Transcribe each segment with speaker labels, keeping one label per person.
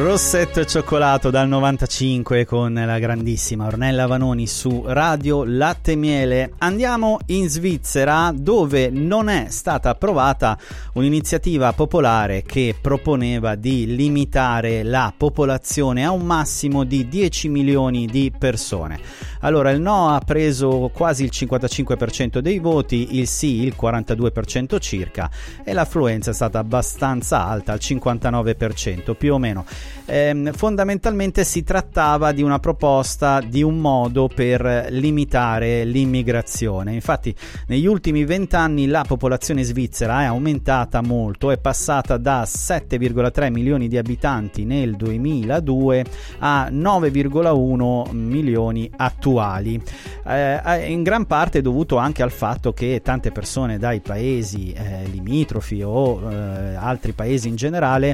Speaker 1: Rossetto e cioccolato dal 95 con la grandissima Ornella Vanoni su Radio Latte e Miele. Andiamo in Svizzera, dove non è stata approvata un'iniziativa popolare che proponeva di limitare la popolazione a un massimo di 10 milioni di persone. Allora, il no ha preso quasi il 55% dei voti, il sì il 42% circa, e l'affluenza è stata abbastanza alta, al 59% più o meno. Fondamentalmente si trattava di una proposta, di un modo per limitare l'immigrazione. Infatti negli ultimi 20 anni la popolazione svizzera è aumentata molto, è passata da 7,3 milioni di abitanti nel 2002 a 9,1 milioni attuali, in gran parte dovuto anche al fatto che tante persone dai paesi limitrofi o altri paesi in generale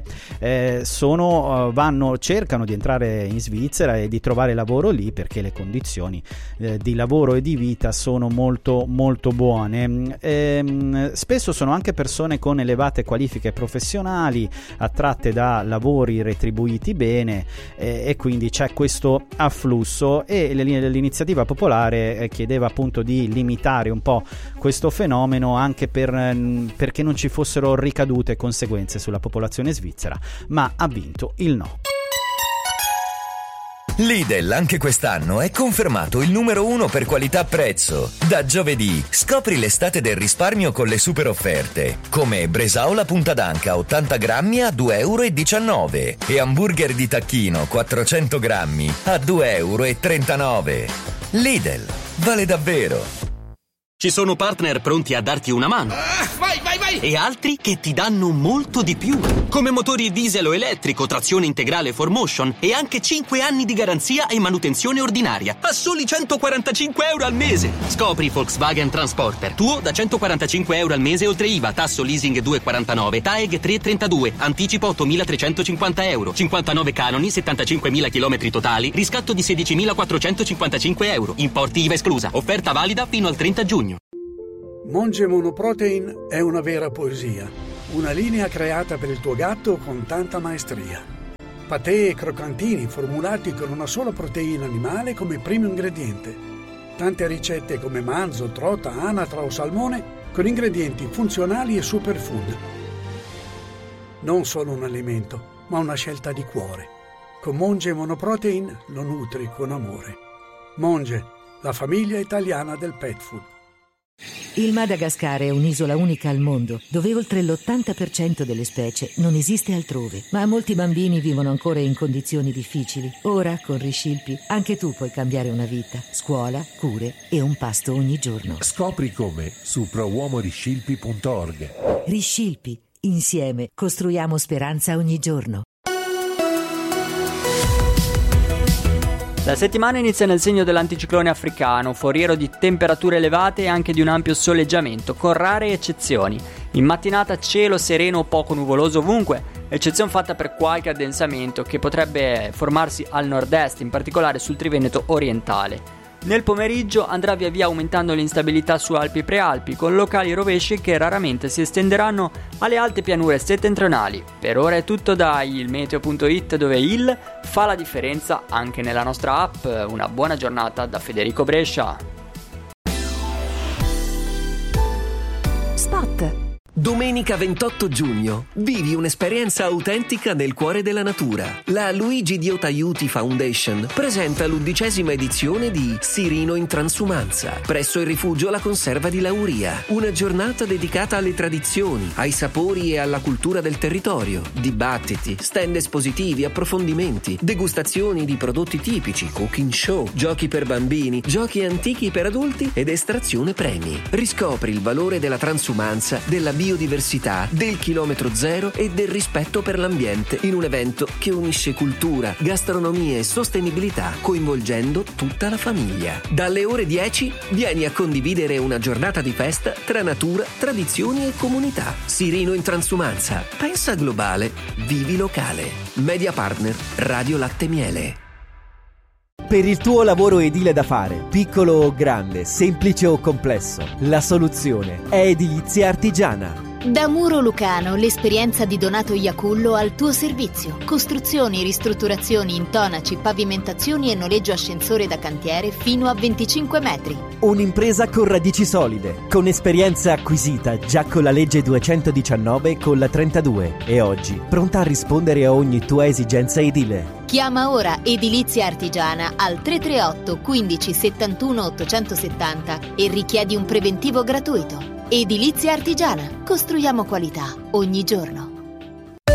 Speaker 1: cercano di entrare in Svizzera e di trovare lavoro lì, perché le condizioni di lavoro e di vita sono molto molto buone. Spesso sono anche persone con elevate qualifiche professionali, attratte da lavori retribuiti bene, e quindi c'è questo afflusso, e l'iniziativa popolare chiedeva appunto di limitare un po' questo fenomeno, anche perché non ci fossero ricadute e conseguenze sulla popolazione svizzera, ma ha vinto il no.
Speaker 2: Lidl anche quest'anno è confermato il numero 1 per qualità-prezzo. Da giovedì scopri l'estate del risparmio con le super offerte, come bresaola punta d'anca 80 grammi a 2,19 € e hamburger di tacchino 400 grammi a 2,39 €. Lidl, vale davvero.
Speaker 3: Ci sono partner pronti a darti una mano.
Speaker 4: Vai!
Speaker 3: E altri che ti danno molto di più, come motori diesel o elettrico, trazione integrale 4Motion e anche 5 anni di garanzia e manutenzione ordinaria a soli 145 € al mese. Scopri Volkswagen Transporter, tuo da 145 € al mese oltre IVA, tasso leasing 2,49, TAEG 3,32, anticipo 8.350 €, 59 canoni, 75.000 km totali, riscatto di 16.455 €, importi IVA esclusa, offerta valida fino al 30 giugno.
Speaker 5: Monge Monoprotein è una vera poesia, una linea creata per il tuo gatto con tanta maestria. Patè e croccantini formulati con una sola proteina animale come primo ingrediente. Tante ricette come manzo, trota, anatra o salmone con ingredienti funzionali e superfood. Non solo un alimento, ma una scelta di cuore. Con Monge Monoprotein lo nutri con amore. Monge, la famiglia italiana del pet food.
Speaker 6: Il Madagascar è un'isola unica al mondo, dove oltre l'80% delle specie non esiste altrove, ma molti bambini vivono ancora in condizioni difficili. Ora, con Riscilpi, anche tu puoi cambiare una vita, scuola, cure e un pasto ogni giorno.
Speaker 7: Scopri come su prouomoriscilpi.org.
Speaker 6: Riscilpi, insieme costruiamo speranza ogni giorno.
Speaker 8: La settimana inizia nel segno dell'anticiclone africano, foriero di temperature elevate e anche di un ampio soleggiamento, con rare eccezioni. In mattinata cielo sereno o poco nuvoloso ovunque, eccezione fatta per qualche addensamento che potrebbe formarsi al nord-est, in particolare sul Triveneto orientale. Nel pomeriggio andrà via via aumentando l'instabilità su Alpi e Prealpi, con locali rovesci che raramente si estenderanno alle alte pianure settentrionali. Per ora è tutto da ilmeteo.it, dove il fa la differenza anche nella nostra app. Una buona giornata da Federico Brescia.
Speaker 6: Spot.
Speaker 9: Domenica 28 giugno vivi un'esperienza autentica nel cuore della natura. La Luigi Diotta Aiuti Foundation presenta l'11ª edizione di Sirino in Transumanza presso il rifugio La Conserva di Lauria. Una giornata dedicata alle tradizioni, ai sapori e alla cultura del territorio. Dibattiti, stand espositivi, approfondimenti, degustazioni di prodotti tipici, cooking show, giochi per bambini, giochi antichi per adulti ed estrazione premi. Riscopri il valore della transumanza, della biodiversità, del chilometro zero e del rispetto per l'ambiente in un evento che unisce cultura, gastronomia e sostenibilità, coinvolgendo tutta la famiglia. Dalle ore 10 vieni a condividere una giornata di festa tra natura, tradizioni e comunità. Sirino in Transumanza. Pensa globale, vivi locale. Media partner Radio Latte Miele.
Speaker 10: Per il tuo lavoro edile da fare, piccolo o grande, semplice o complesso, la soluzione è Edilizia Artigiana.
Speaker 4: Da Muro Lucano, l'esperienza di Donato Iacullo al tuo servizio. Costruzioni, ristrutturazioni, intonaci, pavimentazioni e noleggio ascensore da cantiere fino a 25 metri.
Speaker 10: Un'impresa con radici solide, con esperienza acquisita già con la legge 219 e con la 32 e oggi pronta a rispondere a ogni tua esigenza edile.
Speaker 4: Chiama ora Edilizia Artigiana al 338 15 71 870 e richiedi un preventivo gratuito. Edilizia Artigiana. Costruiamo qualità ogni giorno.